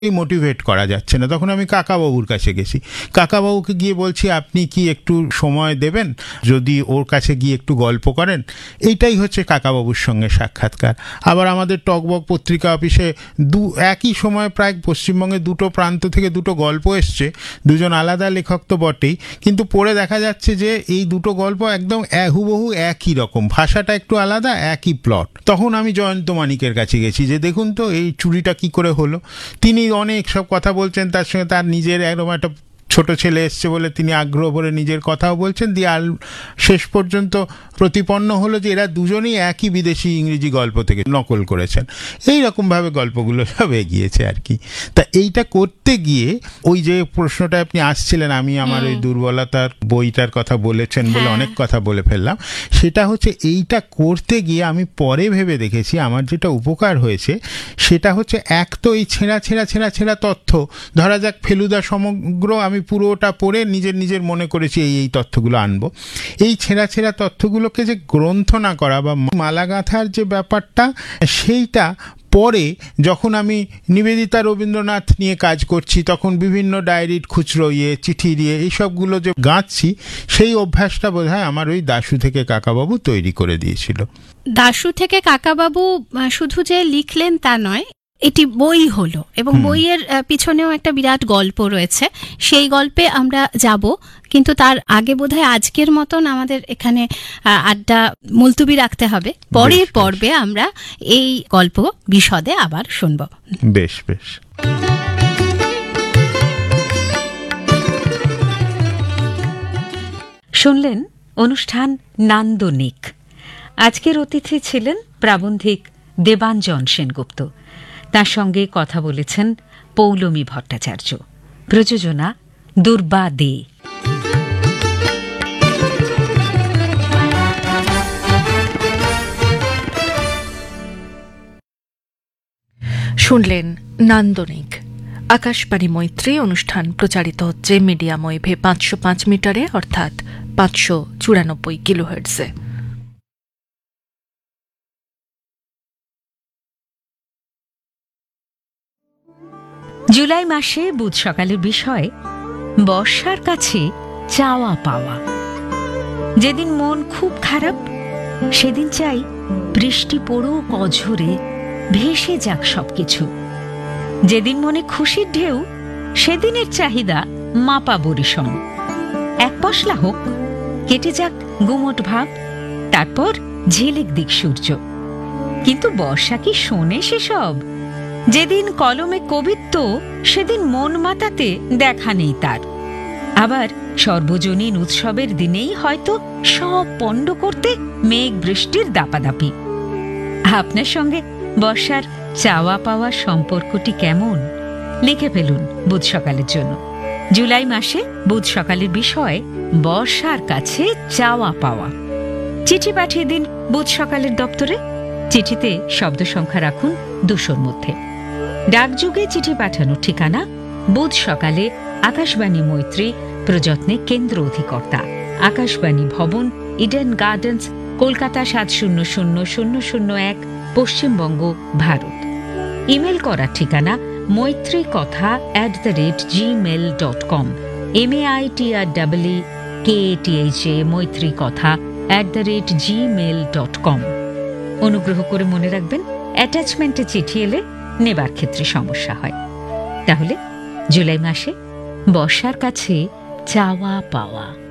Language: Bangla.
মোটিভেট করা যাচ্ছে না। তখন আমি কাকাবাবুর কাছে গেছি, কাকাবাবুকে গিয়ে বলছি আপনি কি একটু সময় দেবেন, যদি ওর কাছে গিয়ে একটু গল্প করেন। এইটাই হচ্ছে কাকাবাবুর সঙ্গে সাক্ষাৎকার। আবার আমাদের টকবক পত্রিকা অফিসে একই সময় প্রায় পশ্চিমবঙ্গে দুটো প্রান্ত থেকে দুটো গল্প এসছে, দুজন আলাদা লেখক তো বটেই, কিন্তু পড়ে দেখা যাচ্ছে যে এই দুটো গল্প একদম হুবহু একই রকম, ভাষাটা একটু আলাদা, একই প্লট। তখন আমি জয়ন্ত মানিকের কাছে গেছি যে দেখুন তো এই চুরিটা কি করে হলো। তিনি অনেক সব কথা বলছেন, তার সঙ্গে তার নিজের একদম একটা ছোট ছেলে এসছে বলে তিনি আগ্রহ ভরে নিজের কথাও বলছেন, দিয়ে আর শেষ পর্যন্ত প্রতিপন্ন হলো যে এরা দুজনেই একই বিদেশি ইংরেজি গল্প থেকে নকল করেছেন। এই রকমভাবে গল্পগুলো সব এগিয়েছে আর কি। তা এইটা করতে গিয়ে ওই যে প্রশ্নটা আপনি আসছিলেন, আমি আমার ওই দুর্বলতার বইটার কথা বলেছেন বলে অনেক কথা বলে ফেললাম, সেটা হচ্ছে এইটা করতে গিয়ে আমি পরে ভেবে দেখেছি আমার যেটা উপকার হয়েছে সেটা হচ্ছে এক তো এই ছেঁড়া তথ্য, ধরা যাক ফেলুদা সমগ্র আমি পুরোটা পড়ে নিজের মনে করেছি এই তথ্যগুলো আনবো। এই ছেঁড়া তথ্যগুলোকে যে গ্রন্থ না করা বা মালা গাঁথার যে ব্যাপারটা, সেইটা পরে যখন আমি নিবেদিতা রবীন্দ্রনাথ নিয়ে কাজ করছি তখন বিভিন্ন ডায়েরির খুচরো চিঠি এইসবগুলো যে গাঁথছি, সেই অভ্যাসটা বোধহয় আমার ওই দাশু থেকে কাকাবাবু তৈরি করে দিয়েছিল। দাশু থেকে কাকাবাবু শুধু যে লিখলেন তা নয়, এটি বই হলো এবং বইয়ের পিছনেও একটা বিরাট গল্প রয়েছে, সেই গল্পে আমরা যাব। কিন্তু তার আগে বোধহয় আজকের মতন আমাদের এখানে আড্ডা মুলতুবি রাখতে হবে, পরের পর্বে আমরা এই গল্প বিশদে আবার শুনব। বেশ বেশ। শুনলেন অনুষ্ঠান নান্দনিক। আজকের অতিথি ছিলেন প্রাবন্ধিক দেবাঞ্জন সেনগুপ্ত। তার সঙ্গে কথা বলেছেন পৌলমী ভট্টাচার্য। প্রযোজনা দুর্বা দে। শুনলেন নান্দনিক। আকাশবাণী মৈত্রী অনুষ্ঠান প্রচারিত হচ্ছে মিডিয়াম ওয়েভে 505 মিটারে, অর্থাৎ 594 কিলোহার্টজে। জুলাই মাসে বুধ সকালের বিষয় বর্ষার কাছে চাওয়া পাওয়া। যেদিন মন খুব খারাপ সেদিন চাই বৃষ্টি পড়ুক অঝরে, ভেসে যাক সবকিছু। যেদিন মনে খুশির ঢেউ সেদিনের চাহিদা মাপা বরিশন। এক পশলা হোক, কেটে যাক গুমট ভাব, তারপর ঝিলিক দিক সূর্য। কিন্তু বর্ষা কি শোনে সেসব? যেদিন কলমে কবিত্ব সেদিন মন মাতাতে দেখা নেই তার। আবার সর্বজনীন উৎসবের দিনেই হয়তো সব পণ্ড করতে মেঘ বৃষ্টির দাপাদাপি। আপনার সঙ্গে বর্ষার চাওয়া পাওয়া সম্পর্কটি কেমন? লিখে ফেলুন বুধ সকালের জন্য। জুলাই মাসে বুধ সকালের বিষয় বর্ষার কাছে চাওয়া পাওয়া। চিঠি পাঠিয়ে দিন বুধ সকালের দপ্তরে। চিঠিতে শব্দ সংখ্যা রাখুন 200-র মধ্যে। ডাকযোগে চিঠি পাঠানোর ঠিকানা বুধ সকালে, আকাশবাণী মৈত্রী, প্রযত্নে কেন্দ্র অধিকর্তা, আকাশবাণী ভবন, Eden gardens, Kolkata 700001, Paschimbanga, Bharat. Email করার ঠিকানা maitrikotha@gmail.com, MAITREEKATHA maitrikotha@gmail.com। অনুগ্রহ করে মনে রাখবেন, অ্যাটাচমেন্টে চিঠি এলে নেবার ক্ষেত্রে সমস্যা হয়। তাহলে জুলাই মাসে বর্ষার কাছে চাওয়া পাওয়া।